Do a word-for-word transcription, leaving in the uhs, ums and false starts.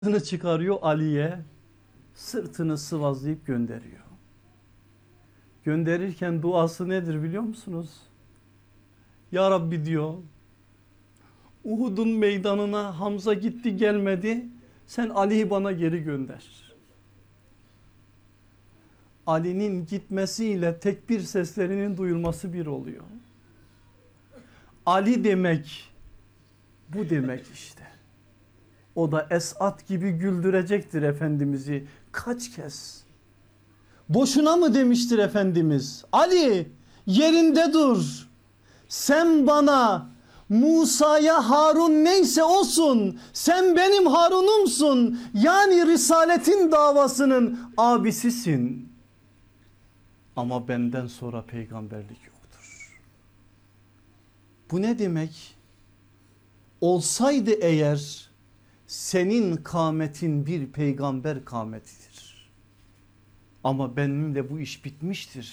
Sırtını çıkarıyor Ali'ye, sırtını sıvazlayıp gönderiyor. Gönderirken duası nedir biliyor musunuz? Ya Rabbi diyor, Uhud'un meydanına Hamza gitti gelmedi, sen Ali'yi bana geri gönder. Ali'nin gitmesiyle tekbir seslerinin duyulması bir oluyor. Ali demek bu demek işte. O da Esat gibi güldürecektir Efendimiz'i kaç kez. Boşuna mı demiştir Efendimiz? Ali yerinde dur. Sen bana Musa'ya Harun neyse olsun. Sen benim Harun'umsun. Yani Risaletin davasının abisisin. Ama benden sonra peygamberlik yoktur. Bu ne demek? Olsaydı eğer senin kâmetin bir peygamber kâmetidir. Ama benimle bu iş bitmiştir.